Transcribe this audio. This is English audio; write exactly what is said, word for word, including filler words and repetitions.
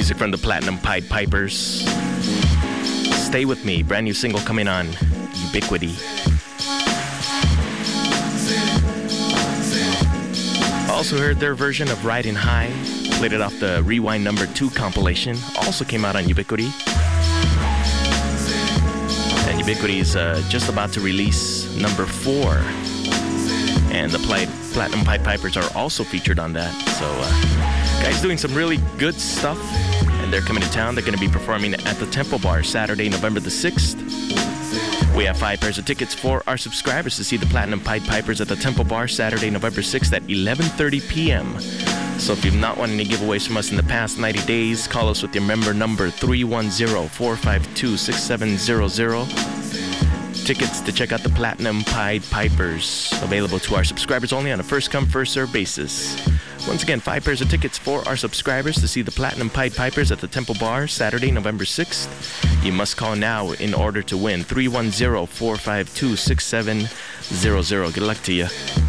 Music from the Platinum Pied Pipers. Stay With Me, brand new single coming on Ubiquity. Also heard their version of Riding High, played it off the Rewind Number two compilation, also came out on Ubiquity. And Ubiquity is uh, just about to release number four. And the Pla- Platinum Pied Pipers are also featured on that. So, uh, guys doing some really good stuff. And they're coming to town. They're going to be performing at the Temple Bar Saturday, November the sixth. We have five pairs of tickets for our subscribers to see the Platinum Pied Pipers at the Temple Bar Saturday, November sixth at eleven thirty p.m. So if you've not won any giveaways from us in the past ninety days, call us with your member number three one zero, four five two, six seven zero zero. Tickets to check out the Platinum Pied Pipers, available to our subscribers only on a first-come, first-served basis. Once again, five pairs of tickets for our subscribers to see the Platinum Pied Pipers at the Temple Bar Saturday, November sixth. You must call now in order to win. three one zero, four five two, six seven zero zero. Good luck to you.